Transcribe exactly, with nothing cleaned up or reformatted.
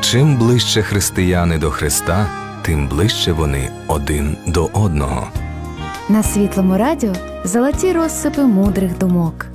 Чим ближче християни до Христа, тим ближче вони один до одного. На Світлому радіо золоті розсипи мудрих думок.